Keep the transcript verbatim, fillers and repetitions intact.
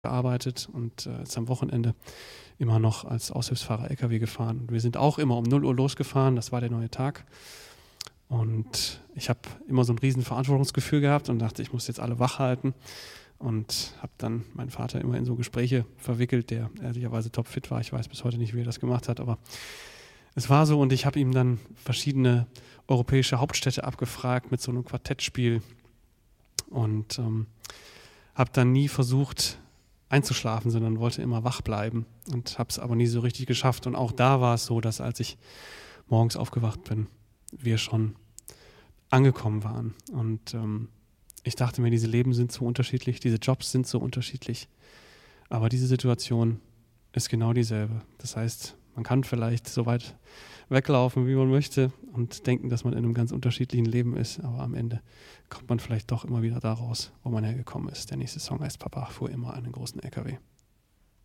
gearbeitet und äh, ist am Wochenende immer noch als Aushilfsfahrer L K W gefahren. Und wir sind auch immer um null Uhr losgefahren, das war der neue Tag. Und ich habe immer so ein riesen Verantwortungsgefühl gehabt und dachte, ich muss jetzt alle wach halten. Und habe dann meinen Vater immer in so Gespräche verwickelt, der ehrlicherweise topfit war. Ich weiß bis heute nicht, wie er das gemacht hat, aber es war so. Und ich habe ihm dann verschiedene europäische Hauptstädte abgefragt mit so einem Quartettspiel und ähm, habe dann nie versucht einzuschlafen, sondern wollte immer wach bleiben und habe es aber nie so richtig geschafft. Und auch da war es so, dass als ich morgens aufgewacht bin, wir schon angekommen waren. Und ähm, ich dachte mir, diese Leben sind so unterschiedlich, diese Jobs sind so unterschiedlich, aber diese Situation ist genau dieselbe. Das heißt, man kann vielleicht so weit weglaufen, wie man möchte und denken, dass man in einem ganz unterschiedlichen Leben ist, aber am Ende kommt man vielleicht doch immer wieder da raus, wo man hergekommen ist. Der nächste Song heißt Papa fuhr immer einen großen L K W.